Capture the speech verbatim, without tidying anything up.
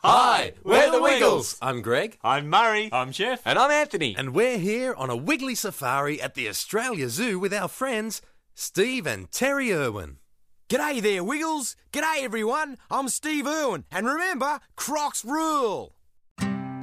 Hi, we're the Wiggles. I'm Greg. I'm Murray. I'm Jeff. And I'm Anthony. And we're here on a wiggly safari at the Australia Zoo with our friends Steve and Terry Irwin. G'day there, Wiggles. G'day, everyone. I'm Steve Irwin. And remember, Crocs rule.